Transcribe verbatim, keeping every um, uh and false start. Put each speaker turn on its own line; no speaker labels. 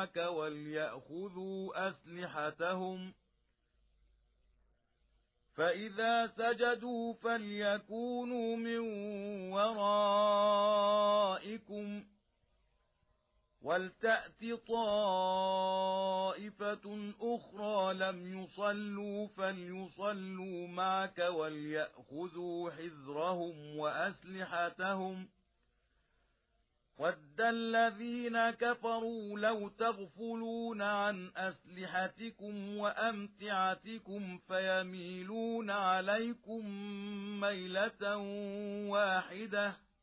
معك وليأخذوا أسلحتهم فإذا سجدوا فليكونوا من ورائكم ولتأت طائفة أخرى لم يصلوا فليصلوا معك وليأخذوا حذرهم وأسلحتهم وَدَّ الَّذِينَ كَفَرُوا لَوْ تَغْفُلُونَ عَنْ أَسْلِحَتِكُمْ وَأَمْتِعَتِكُمْ فَيَمِيلُونَ عَلَيْكُمْ مَيْلَةً وَاحِدَةً